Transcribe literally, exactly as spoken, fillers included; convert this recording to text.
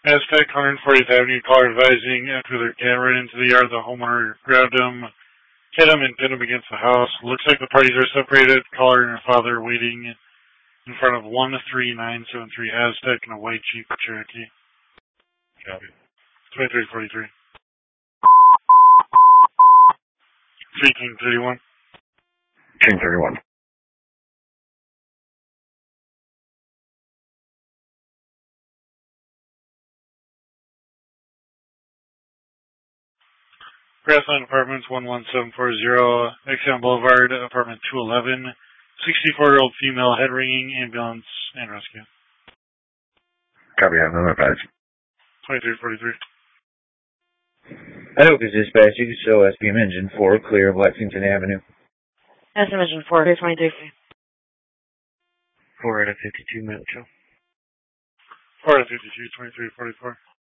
Aztec, one fortieth Avenue, caller advising after their cat ran into the yard, the homeowner grabbed him, hit him, and pinned him against the house. Looks like the parties are separated. Caller and her father waiting in front of one three nine seven three Aztec in a white Jeep Cherokee. Copy. twenty-three forty-three. three King thirty-one. King thirty-one. Grassland Apartments, one one seven four zero, Exxon Boulevard, apartment two eleven, sixty-four-year-old female, head ringing, ambulance, and rescue. Copy, I have another advice. twenty-three forty-three. I hope it's dispatching, so S P M Engine four, clear of Lexington Avenue. S M Engine four, twenty-three. four out of fifty-two, Mitchell. four out of fifty-two, twenty-three forty-four.